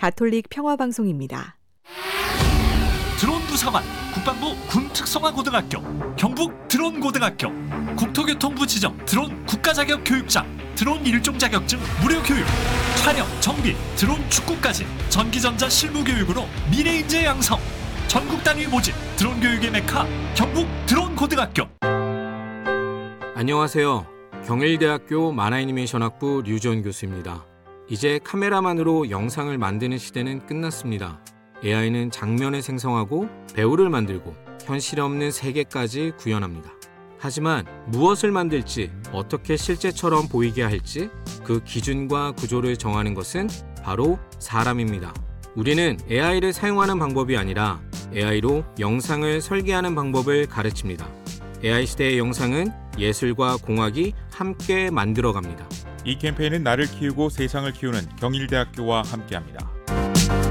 가톨릭 평화방송입니다. 드론 부사관, 국방부 군특성화고등학교, 경북 드론고등학교, 국토교통부 지정 드론 국가자격 교육장, 드론 일종 자격증 무료 교육, 촬영, 정비, 드론 축구까지 전기전자 실무교육으로 미래인재 양성, 전국 단위 모집 드론 교육의 메카 경북 드론고등학교. 안녕하세요. 경일대학교 만화애니메이션학부 류지원 교수입니다. 이제 카메라만으로 영상을 만드는 시대는 끝났습니다. AI는 장면을 생성하고 배우를 만들고 현실 없는 세계까지 구현합니다. 하지만 무엇을 만들지, 어떻게 실제처럼 보이게 할지 그 기준과 구조를 정하는 것은 바로 사람입니다. 우리는 AI를 사용하는 방법이 아니라 AI로 영상을 설계하는 방법을 가르칩니다. AI 시대의 영상은 예술과 공학이 함께 만들어갑니다. 이 캠페인은 나를 키우고 세상을 키우는 경일대학교와 함께합니다.